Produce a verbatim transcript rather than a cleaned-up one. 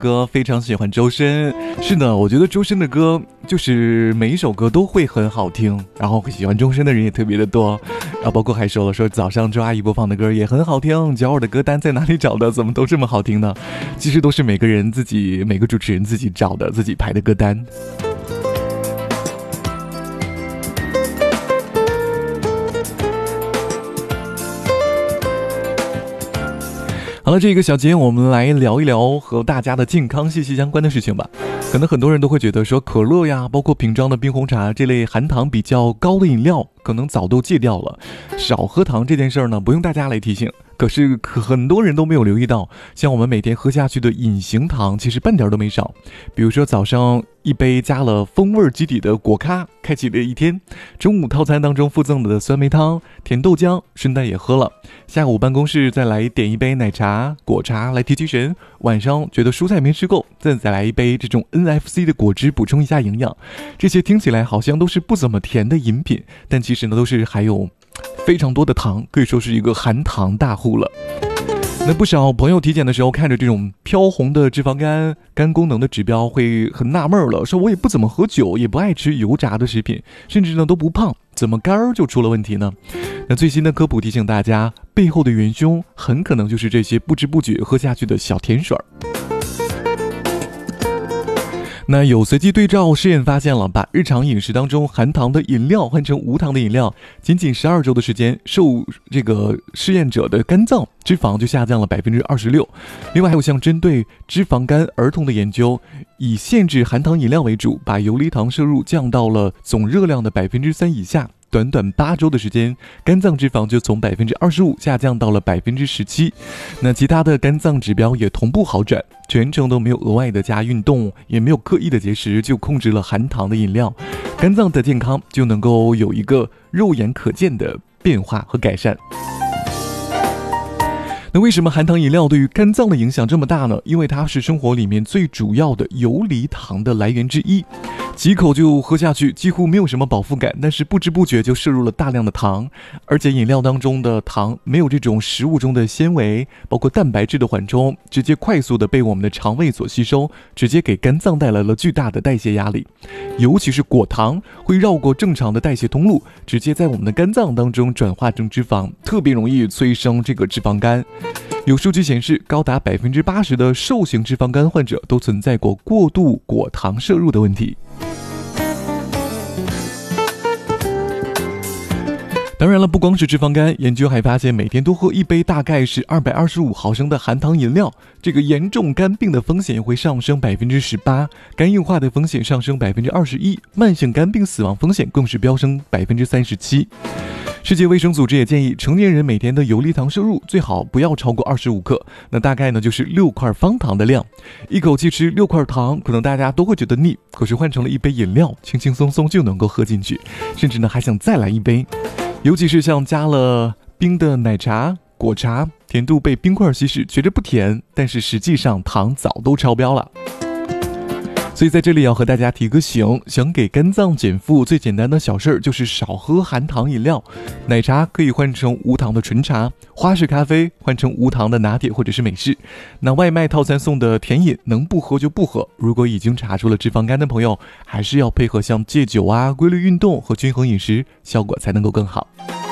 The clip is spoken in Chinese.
哥非常喜欢周深。是的，我觉得周深的歌就是每一首歌都会很好听，然后喜欢周深的人也特别的多。然后包括还说了说早上周阿姨播放的歌也很好听，脚耳的歌单在哪里找的，怎么都这么好听呢？其实都是每个人自己每个主持人自己找的自己排的歌单。好了，这个小节我们来聊一聊和大家的健康息息相关的事情吧。可能很多人都会觉得说可乐呀，包括瓶装的冰红茶这类含糖比较高的饮料可能早都戒掉了，少喝糖这件事儿呢不用大家来提醒，可是很多人都没有留意到，像我们每天喝下去的隐形糖其实半点都没少。比如说早上一杯加了风味基底的果咖，开启了一天；中午套餐当中附赠的酸梅汤、甜豆浆顺带也喝了；下午办公室再来点一杯奶茶、果茶来提提神；晚上觉得蔬菜没吃够，再再来一杯这种 N F C 的果汁补充一下营养。这些听起来好像都是不怎么甜的饮品，但其实呢都是含有非常多的糖，可以说是一个含糖大户了。那不少朋友体检的时候看着这种飘红的脂肪肝肝功能的指标会很纳闷了，说我也不怎么喝酒，也不爱吃油炸的食品，甚至呢都不胖，怎么肝儿就出了问题呢？那最新的科普提醒大家，背后的元凶很可能就是这些不知不觉喝下去的小甜水儿。那有随机对照试验发现了，把日常饮食当中含糖的饮料换成无糖的饮料，仅仅十二周的时间，受这个试验者的肝脏脂肪就下降了百分之二十六。另外还有像针对脂肪肝儿童的研究，以限制含糖饮料为主，把游离糖摄入降到了总热量的百分之三以下。短短八周的时间，肝脏脂肪就从百分之二十五下降到了百分之十七。那其他的肝脏指标也同步好转，全程都没有额外的加运动，也没有刻意的节食，就控制了含糖的饮料，肝脏的健康就能够有一个肉眼可见的变化和改善。那为什么含糖饮料对于肝脏的影响这么大呢？因为它是生活里面最主要的游离糖的来源之一，几口就喝下去，几乎没有什么饱腹感，但是不知不觉就摄入了大量的糖，而且饮料当中的糖没有这种食物中的纤维，包括蛋白质的缓冲，直接快速的被我们的肠胃所吸收，直接给肝脏带来了巨大的代谢压力。尤其是果糖会绕过正常的代谢通路，直接在我们的肝脏当中转化成脂肪，特别容易催生这个脂肪肝。有数据显示，高达百分之八十的瘦型脂肪肝患者都存在过过度果糖摄入的问题。当然了，不光是脂肪肝，研究还发现每天多喝一杯大概是二百二十五毫升的含糖饮料，这个严重肝病的风险会上升百分之十八，肝硬化的风险上升百分之二十一，慢性肝病死亡风险更是飙升百分之三十七。世界卫生组织也建议成年人每天的游离糖摄入最好不要超过二十五克，那大概呢就是六块方糖的量。一口气吃六块糖，可能大家都会觉得腻，可是换成了一杯饮料，轻轻松松就能够喝进去，甚至呢还想再来一杯。尤其是像加了冰的奶茶、果茶，甜度被冰块稀释，觉着不甜，但是实际上糖早都超标了。所以在这里要和大家提个醒，想给肝脏减负，最简单的小事就是少喝含糖饮料。奶茶可以换成无糖的纯茶，花式咖啡换成无糖的拿铁或者是美式。那外卖套餐送的甜饮能不喝就不喝，如果已经查出了脂肪肝的朋友，还是要配合像戒酒啊、规律运动和均衡饮食，效果才能够更好。